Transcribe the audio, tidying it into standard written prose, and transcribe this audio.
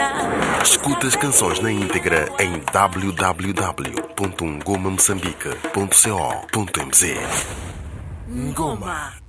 Escuta as canções na íntegra em www.ngomamoçambique.co.mz. Ngoma.